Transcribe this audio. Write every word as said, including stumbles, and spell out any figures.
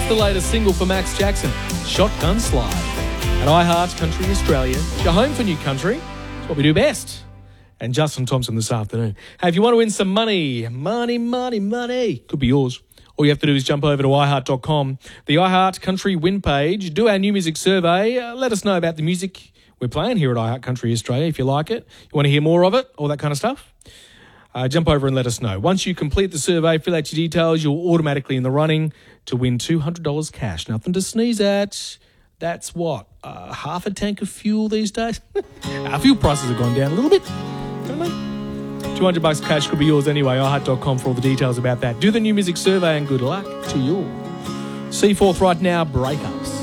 the latest single for Max Jackson, Shotgun Slide. At iHeart Country Australia, it's your home for new country. It's what we do best. And Justin Thompson this afternoon. Hey, if you want to win some money, money, money, money, could be yours. All you have to do is jump over to i heart dot com, the iHeart Country win page, do our new music survey, uh, let us know about the music we're playing here at iHeart Country Australia if you like it. You want to hear more of it, all that kind of stuff? Uh, jump over and let us know. Once you complete the survey, fill out your details, you're automatically in the running to win two hundred dollars cash. Nothing to sneeze at. That's what, uh, half a tank of fuel these days? Our fuel prices have gone down a little bit. two hundred bucks cash could be yours anyway. i heart dot com for all the details about that. Do the new music survey and good luck to you. Seaforth right now, Breakups.